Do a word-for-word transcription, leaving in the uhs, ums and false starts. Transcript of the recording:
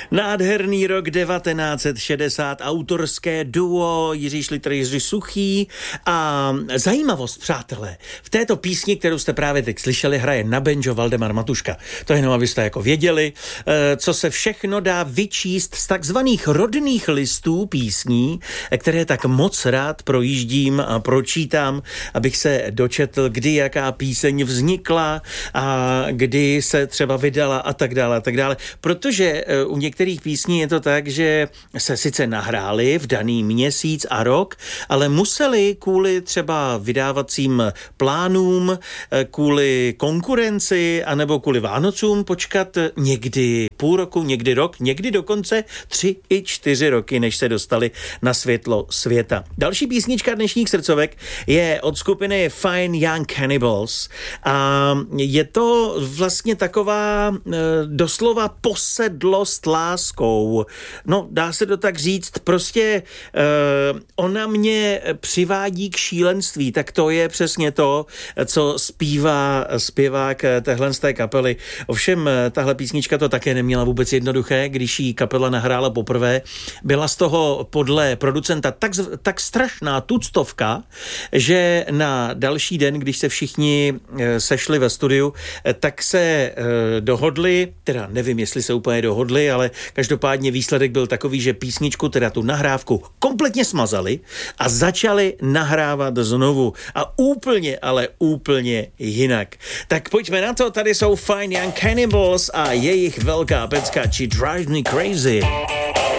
Nádherný rok devatenáct set šedesát, autorské duo Jiří Šlitr, Jiří Suchý a zajímavost, přátelé, v této písni, kterou jste právě teď slyšeli, hraje na banjo Valdemar Matuška. To jenom, abyste jako věděli, co se všechno dá vyčíst z takzvaných rodných listů písní, které tak moc rád projíždím a pročítám, abych se dočetl, kdy jaká píseň vznikla a kdy se třeba vydala a tak dále a tak dále. Protože u některých písní je to tak, že se sice nahrály v daný měsíc a rok, ale museli kvůli třeba vydávacím plánům, kvůli konkurenci anebo kvůli Vánocům počkat někdy půl roku, někdy rok, někdy dokonce tři i čtyři roky, než se dostali na světlo světa. Další písnička dnešních srdcovek je od skupiny Fine Young Cannibals a je to vlastně taková doslova posedlost láskou. No, dá se to tak říct, prostě uh, ona mě přivádí k šílenství, tak to je přesně to, co zpívá zpěvák téhle z té kapely. Ovšem, tahle písnička to také neměla vůbec jednoduché, když jí kapela nahrála poprvé. Byla z toho podle producenta tak, tak strašná tuctovka, že na další den, když se všichni sešli ve studiu, tak se dohodli, teda nevím, jestli se úplně dohodli, ale každopádně výsledek byl takový, že písničku, teda tu nahrávku, kompletně smazali a začali nahrávat znovu. A úplně, ale úplně jinak. Tak pojďme na to, tady jsou Fine Young Cannibals a jejich velká pecka She Drives Me Crazy.